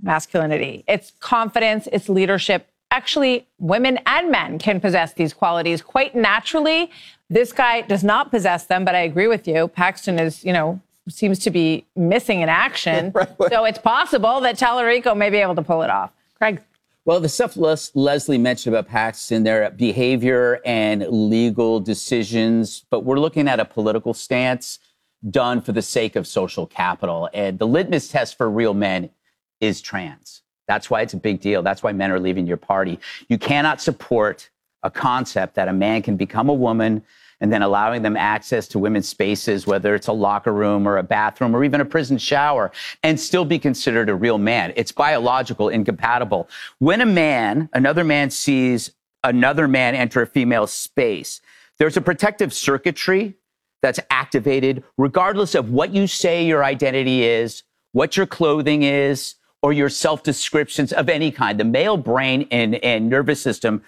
masculinity. It's confidence, it's leadership. Actually, women and men can possess these qualities quite naturally. This guy does not possess them, but I agree with you. Paxton is, seems to be missing in action. Right. So it's possible that Tallarico may be able to pull it off. Craig. Well, the stuff Leslie mentioned about Paxton, their behavior and legal decisions, but we're looking at a political stance done for the sake of social capital. And the litmus test for real men is trans. That's why it's a big deal. That's why men are leaving your party. You cannot support a concept that a man can become a woman and then allowing them access to women's spaces, whether it's a locker room or a bathroom or even a prison shower, and still be considered a real man. It's biological, incompatible. When another man sees another man enter a female space, there's a protective circuitry that's activated regardless of what you say your identity is, what your clothing is, or your self-descriptions of any kind. The male brain and nervous system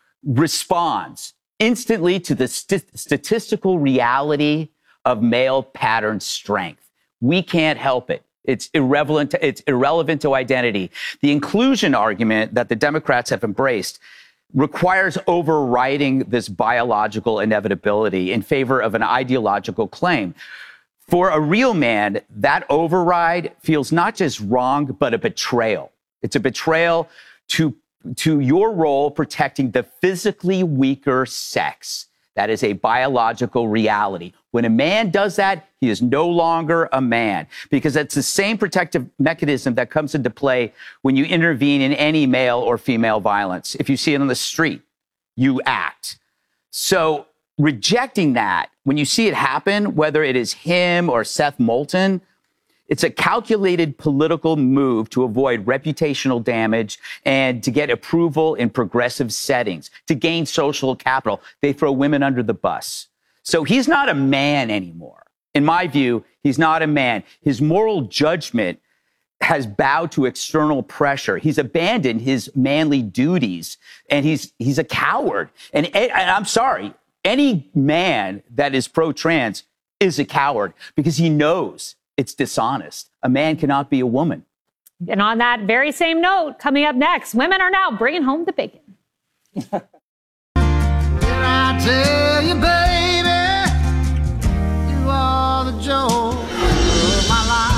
responds instantly to the statistical reality of male pattern strength. We can't help it. It's irrelevant to identity. The inclusion argument that the Democrats have embraced requires overriding this biological inevitability in favor of an ideological claim. For a real man, that override feels not just wrong, but a betrayal. It's a betrayal to your role protecting the physically weaker sex. That is a biological reality. When a man does that, he is no longer a man, because it's the same protective mechanism that comes into play when you intervene in any male or female violence. If you see it on the street, you act. So rejecting that, when you see it happen, whether it is him or Seth Moulton, it's a calculated political move to avoid reputational damage and to get approval in progressive settings, to gain social capital. They throw women under the bus. So he's not a man anymore. In my view, he's not a man. His moral judgment has bowed to external pressure. He's abandoned his manly duties, and he's a coward. And I'm sorry, any man that is pro-trans is a coward because he knows it's dishonest. A man cannot be a woman. And on that very same note, coming up next, women are now bringing home the bacon. Did I tell you, baby, you are the joy of my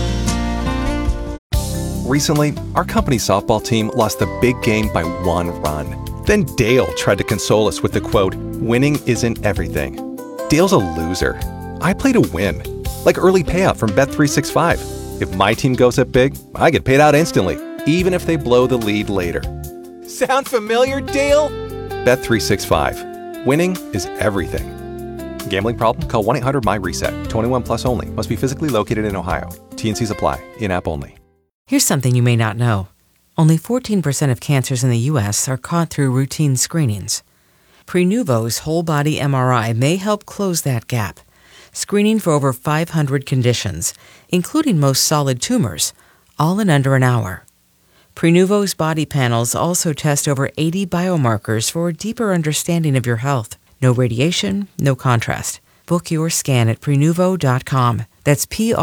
life. Recently, our company's softball team lost the big game by 1 run. Then Dale tried to console us with the quote, "Winning isn't everything." Dale's a loser. I play to win. Like early payout from Bet365. If my team goes up big, I get paid out instantly, even if they blow the lead later. Sound familiar, Dale? Bet365. Winning is everything. Gambling problem? Call 1-800-MY-RESET. 21 plus only. Must be physically located in Ohio. T&Cs apply. In-app only. Here's something you may not know. Only 14% of cancers in the U.S. are caught through routine screenings. Prenuvo's whole-body MRI may help close that gap, screening for over 500 conditions, including most solid tumors, all in under an hour. Prenuvo's body panels also test over 80 biomarkers for a deeper understanding of your health. No radiation, no contrast. Book your scan at Prenuvo.com. That's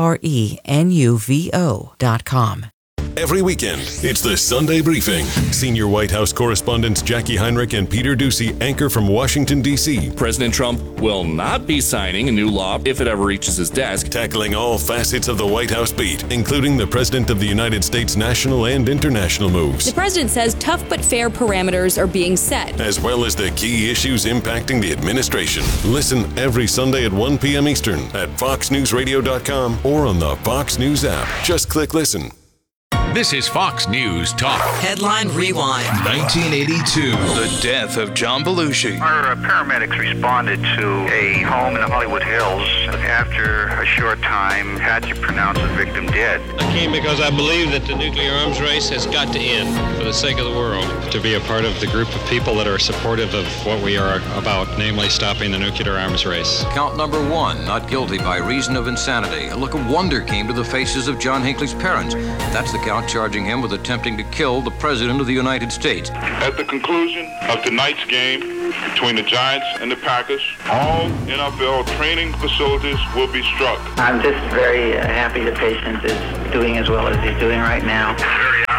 Prenuvo.com. Every weekend, it's the Sunday Briefing. Senior White House correspondents Jackie Heinrich and Peter Doocy anchor from Washington, D.C. President Trump will not be signing a new law if it ever reaches his desk. Tackling all facets of the White House beat, including the President of the United States' national and international moves. The president says tough but fair parameters are being set, as well as the key issues impacting the administration. Listen every Sunday at 1 p.m. Eastern at FoxNewsRadio.com or on the Fox News app. Just click listen. This is Fox News Talk. Headline Rewind. 1982. The death of John Belushi. Our paramedics responded to a home in the Hollywood Hills. After a short time, had to pronounce the victim dead. I came because I believe that the nuclear arms race has got to end for the sake of the world. To be a part of the group of people that are supportive of what we are about, namely stopping the nuclear arms race. Count number 1, not guilty by reason of insanity. A look of wonder came to the faces of John Hinckley's parents. That's the count charging him with attempting to kill the President of the United States. At the conclusion of tonight's game between the Giants and the Packers, all NFL training facilities will be struck. I'm just very happy the patient is doing as well as he's doing right now. Very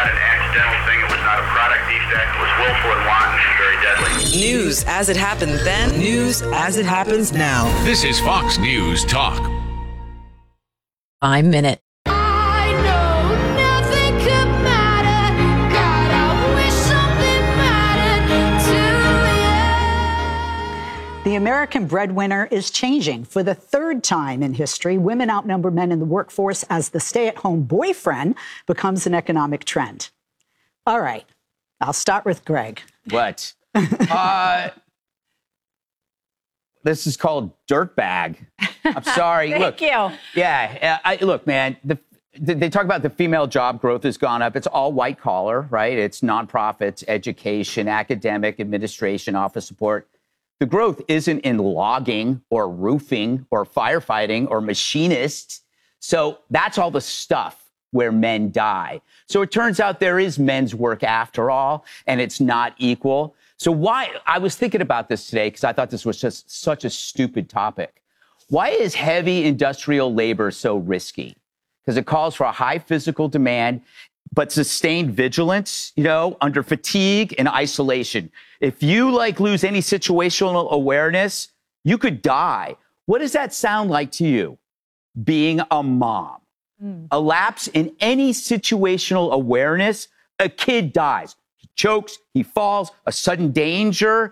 not an accidental thing. It was not a product defect. It was willful and wanton and very deadly. News as it happened then, news as it happens now. This is Fox News Talk. 5 minutes. The American breadwinner is changing. For the third time in history, women outnumber men in the workforce as the stay-at-home boyfriend becomes an economic trend. All right, I'll start with Greg. What? This is called dirtbag. I'm sorry. Thank you. Yeah, look, man, they talk about the female job growth has gone up. It's all white collar, right? It's nonprofits, education, academic, administration, office support. The growth isn't in logging or roofing or firefighting or machinists. So that's all the stuff where men die. So it turns out there is men's work after all, and it's not equal. So why, I was thinking about this today because I thought this was just such a stupid topic. Why is heavy industrial labor so risky? Because it calls for a high physical demand, but sustained vigilance, under fatigue and isolation. If you lose any situational awareness, you could die. What does that sound like to you? Being a mom. A lapse in any situational awareness, a kid dies. He chokes, he falls, a sudden danger,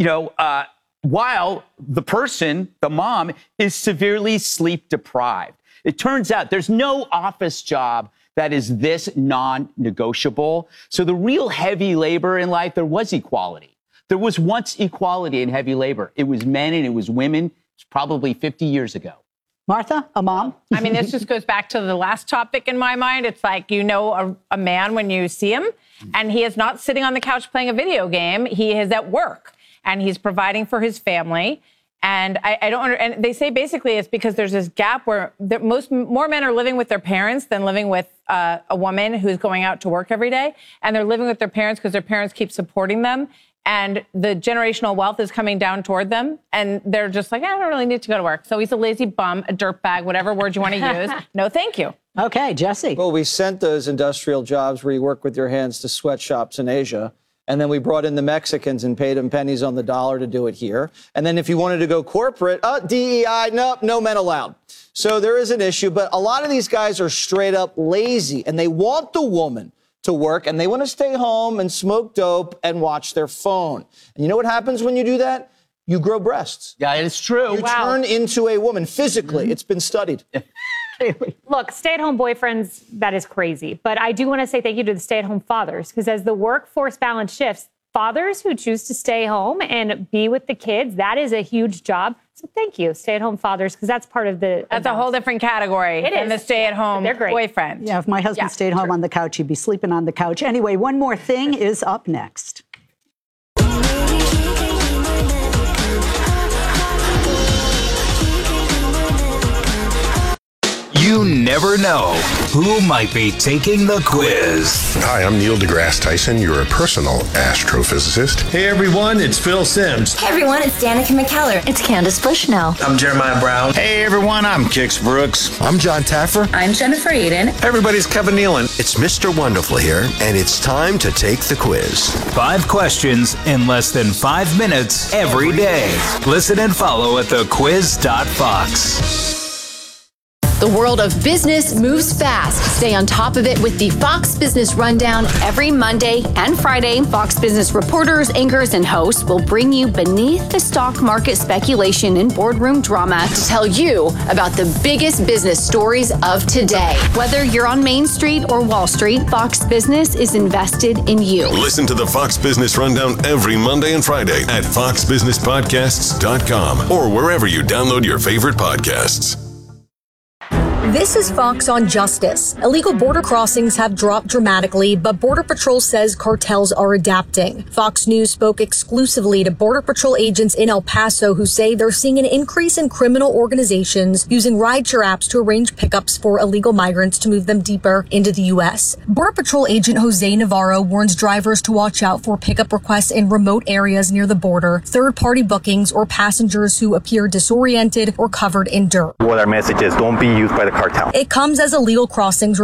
while the person, the mom, is severely sleep deprived. It turns out there's no office job that is this non-negotiable. So the real heavy labor in life, there was equality. There was once equality in heavy labor. It was men and it was women. It's probably 50 years ago. Martha, a mom? I mean, this just goes back to the last topic in my mind. It's like, a man when you see him, and he is not sitting on the couch playing a video game. He is at work, and he's providing for his family. And I don't and they say basically it's because there's this gap where more men are living with their parents than living with a woman who's going out to work every day. And they're living with their parents because their parents keep supporting them. And the generational wealth is coming down toward them. And they're just like, I don't really need to go to work. So he's a lazy bum, a dirtbag, whatever word you want to use. No, thank you. Okay, Jesse. Well, we sent those industrial jobs where you work with your hands to sweatshops in Asia. And then we brought in the Mexicans and paid them pennies on the dollar to do it here. And then if you wanted to go corporate, DEI, no men allowed. So there is an issue. But a lot of these guys are straight up lazy, and they want the woman to work, and they want to stay home and smoke dope and watch their phone. And you know what happens when you do that? You grow breasts. Yeah, it's true. You turn into a woman physically. Mm-hmm. It's been studied. Look, stay-at-home boyfriends, that is crazy. But I do want to say thank you to the stay-at-home fathers, because as the workforce balance shifts, fathers who choose to stay home and be with the kids, that is a huge job. So thank you, stay-at-home fathers, because that's part of the... That's a whole different category than the stay-at-home boyfriend. Yeah, if my husband stayed home on the couch, he'd be sleeping on the couch. Anyway, One More Thing is up next. You never know who might be taking the quiz. Hi, I'm Neil deGrasse Tyson, your personal astrophysicist. Hey everyone, it's Phil Simms. Hey everyone, it's Danica McKellar. It's Candace Bushnell. I'm Jeremiah Brown. Hey everyone, I'm Kix Brooks. I'm John Taffer. I'm Jennifer Aiden. Hey everybody, Kevin Nealon. It's Mr. Wonderful here, and it's time to take the quiz. 5 questions in less than 5 minutes every day. Listen and follow at thequiz.fox. The world of business moves fast. Stay on top of it with the Fox Business Rundown every Monday and Friday. Fox Business reporters, anchors, and hosts will bring you beneath the stock market speculation and boardroom drama to tell you about the biggest business stories of today. Whether you're on Main Street or Wall Street, Fox Business is invested in you. Listen to the Fox Business Rundown every Monday and Friday at foxbusinesspodcasts.com or wherever you download your favorite podcasts. This is Fox on Justice. Illegal border crossings have dropped dramatically, but Border Patrol says cartels are adapting. Fox News spoke exclusively to Border Patrol agents in El Paso who say they're seeing an increase in criminal organizations using rideshare apps to arrange pickups for illegal migrants to move them deeper into the U.S. Border Patrol agent Jose Navarro warns drivers to watch out for pickup requests in remote areas near the border, third-party bookings, or passengers who appear disoriented or covered in dirt. What our message is, don't be used by the cartel. It comes as illegal crossings